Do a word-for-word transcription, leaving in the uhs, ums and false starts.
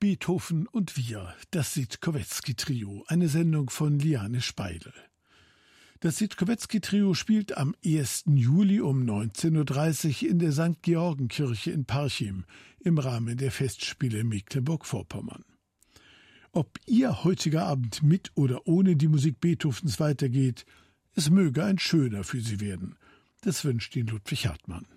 Beethoven und wir, das Siedkowetzki-Trio, eine Sendung von Liane Speidel. Das Siedkowetzki-Trio spielt am ersten Juli um neunzehn Uhr dreißig in der Sankt Georgenkirche in Parchim im Rahmen der Festspiele Mecklenburg-Vorpommern. Ob Ihr heutiger Abend mit oder ohne die Musik Beethovens weitergeht, es möge ein schöner für Sie werden. Das wünscht Ihnen Ludwig Hartmann.